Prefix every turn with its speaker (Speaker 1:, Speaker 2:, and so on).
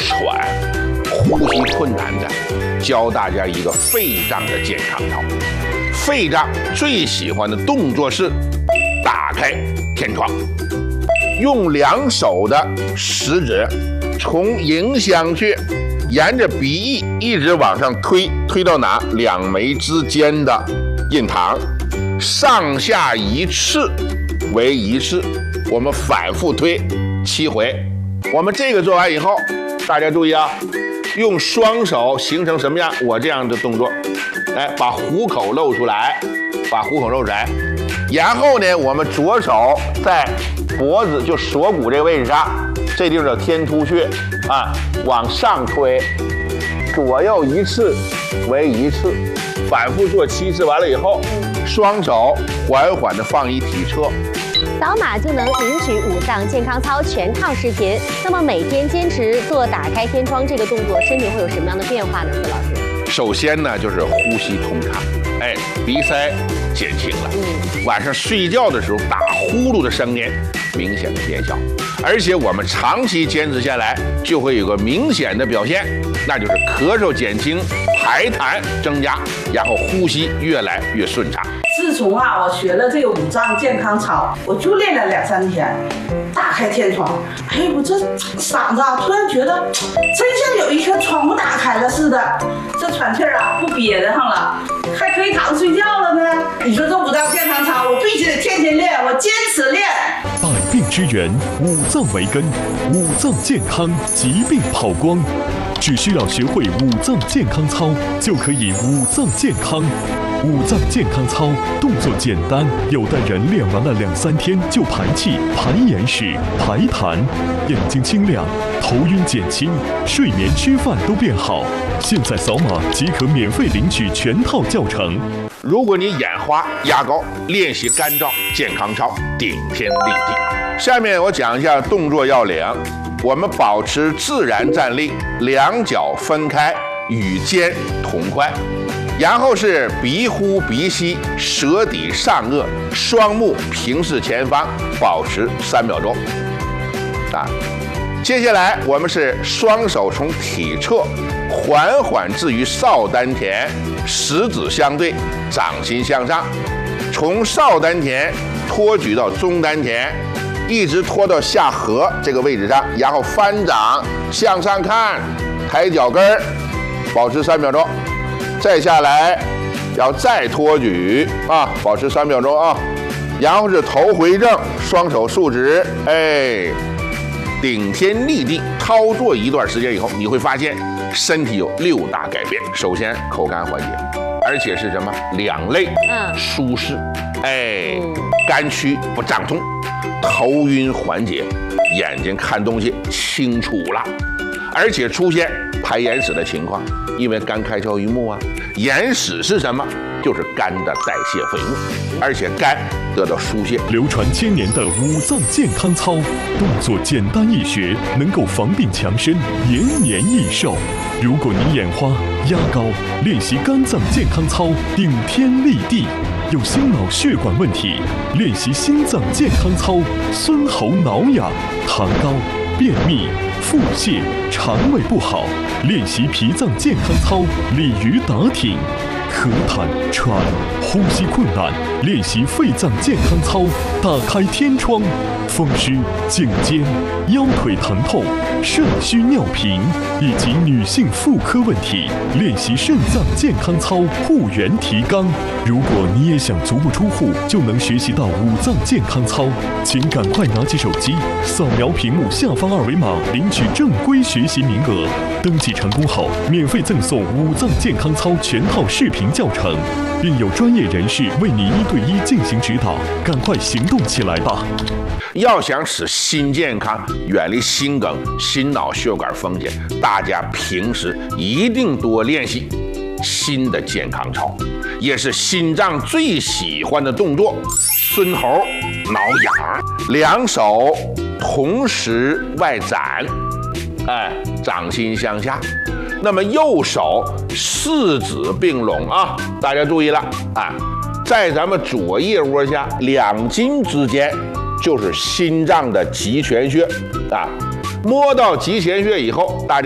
Speaker 1: 喘、呼吸困难的，教大家一个肺脏的健康操。肺脏最喜欢的动作是打开天窗，用2手的食指从迎香穴沿着鼻翼一直往上推，推到哪？2眉之间的印堂，上下1次为1次，我们反复推7回。我们这个做完以后，大家注意啊，用双手形成什么样？我这样的动作，来把虎口露出来，把虎口露出来。然后呢，我们左手在脖子就锁骨这个位置上，这地方叫天突穴啊，往上推，左右1次为1次，反复做7次。完了以后，双手缓缓地放一体侧。
Speaker 2: 扫码就能领取5脏健康操全套视频。那么每天坚持做打开天窗这个动作，身体会有什么样的变化呢？何老师？
Speaker 1: 首先呢，就是呼吸通畅，鼻塞减轻了。晚上睡觉的时候打呼噜的声音明显的减小，而且我们长期坚持下来，就会有个明显的表现，那就是咳嗽减轻，排痰增加，然后呼吸越来越顺畅。
Speaker 3: 自从我学了这个5脏健康操，我就练了2、3天，打开天窗，我这嗓子突然觉得真像有一扇窗户打开了似的，这喘气儿不憋得上了，还可以躺着睡觉了呢。你说这5脏健康操，我必须得天天练，我坚持练。
Speaker 4: 百病之源，5脏为根，5脏健康，疾病跑光。只需要学会5脏健康操，就可以5脏健康。5脏健康操动作简单，有的人练完了2、3天就排气、排眼屎、排痰，眼睛清亮，头晕减轻，睡眠吃饭都变好。现在扫码即可免费领取全套教程。
Speaker 1: 如果你眼花、压高，练习干燥健康操，顶天立地。下面我讲一下动作要领。我们保持自然站立，2脚分开，与肩同宽。然后是鼻呼鼻吸，舌抵上颚，双目平视前方，保持3秒钟。接下来我们是双手从体侧缓缓置于少丹田，食指相对，掌心向上，从少丹田托举到中丹田，一直拖到下颌这个位置上，然后翻掌向上看，抬脚跟儿，保持3秒钟。再下来要再托举保持3秒钟啊。然后是头回正，双手竖直，顶天立地。操作一段时间以后，你会发现身体有6大改变。首先口干缓解，而且是什么？两肋舒适，肝区不胀痛，头晕缓解，眼睛看东西清楚了，而且出现排眼屎的情况，因为肝开窍于目啊。眼屎是什么？就是肝的代谢废物，而且肝得到疏泄。
Speaker 4: 流传1000年的5脏健康操，动作简单易学，能够防病强身，延年益寿。如果你眼花、压高，练习肝脏健康操，顶天立地。有心脑血管问题，练习心脏健康操，孙喉挠痒、痰高、便秘、腹泻、肠胃不好，练习脾脏健康操，鲤鱼打挺。咳痰、喘、呼吸困难，练习肺脏健康操，打开天窗。风湿、颈肩、腰腿疼痛、肾虚尿频以及女性妇科问题，练习肾脏健康操，护元提肛。如果你也想足不出户就能学习到5脏健康操，请赶快拿起手机，扫描屏幕下方2维码，领取正规学习名额。登记成功后，免费赠送5脏健康操全套视频教程，并有专业人士为你1对1进行指导。赶快行动起来吧！
Speaker 1: 要想使心健康，远离心梗、心脑血管风险，大家平时一定多练习心的健康操，也是心脏最喜欢的动作。孙喉挠痒，2手同时外展，掌心向下。那么右手4指并拢啊，大家注意了在咱们左腋窝下2筋之间就是心脏的极泉穴摸到极泉穴以后，大家